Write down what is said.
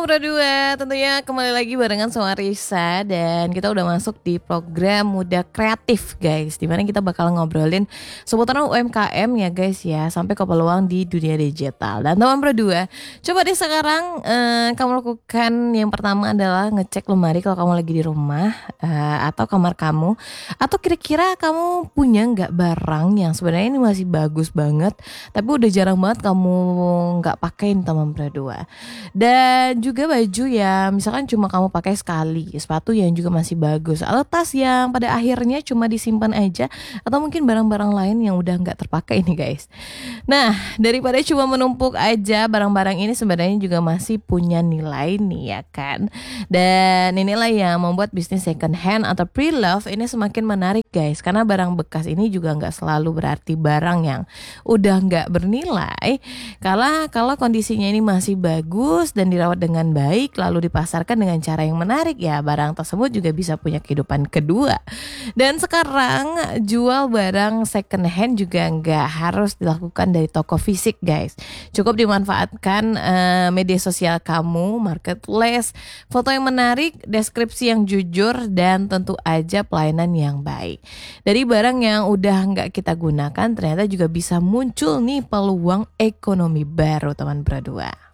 Bro 2, tentunya kembali lagi barengan sama Risa. Dan kita udah masuk di program Muda Kreatif guys, dimana kita bakal ngobrolin seputaran UMKM ya guys ya, sampai ke peluang di dunia digital. Dan teman Bro 2, coba deh sekarang kamu lakukan yang pertama adalah ngecek lemari kalau kamu lagi di rumah atau kamar kamu. Atau kira-kira kamu punya gak barang yang sebenarnya ini masih bagus banget, tapi udah jarang banget kamu gak pakein teman Bro 2. Dan juga baju ya, misalkan cuma kamu pakai sekali, sepatu yang juga masih bagus, atau tas yang pada akhirnya cuma disimpan aja, atau mungkin barang-barang lain yang udah nggak terpakai nih guys. Nah, daripada cuma menumpuk aja, barang-barang ini sebenarnya juga masih punya nilai nih ya kan. Dan inilah yang membuat bisnis second hand atau pre-love ini semakin menarik guys, karena barang bekas ini juga nggak selalu berarti barang yang udah nggak bernilai. Kalau kondisinya ini masih bagus dan dirawat dengan baik, lalu dipasarkan dengan cara yang menarik ya, barang tersebut juga bisa punya kehidupan kedua. Dan sekarang jual barang second hand juga nggak harus dilakukan dari toko fisik guys. Cukup dimanfaatkan media sosial kamu, marketplace, foto yang menarik, deskripsi yang jujur, dan tentu aja pelayanan yang baik. Dari barang yang udah nggak kita gunakan, ternyata juga bisa muncul nih peluang ekonomi baru teman Bro 2.